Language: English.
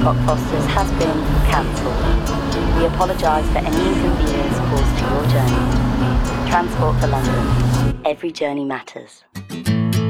Cockfosters has been cancelled. We apologise for any inconvenience caused to your journey. Transport for London. Every journey matters.